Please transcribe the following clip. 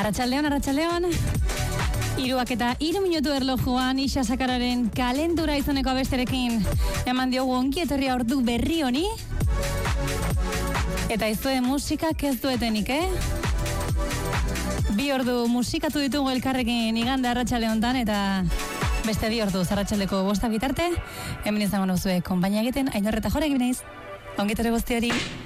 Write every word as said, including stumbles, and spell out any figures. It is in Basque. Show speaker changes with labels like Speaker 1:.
Speaker 1: Arratsaldeon, arratsaldeon. Hiruak eta hiru minutu erlojuan Isa Sakararen Kalendura izeneko abesterekin eman diogu ongi etorria ordu berri honi. Eta izue musikak ez duetenik, eh? Bi ordu musikatu ditugu elkarrekin igande arratsalde hontan eta beste bi ordu arratsaldeko bostak bitarte hemen izango nauzue konpainia egiten Ainhoa eta Jorek binaiz. Ongi etorri guztiari.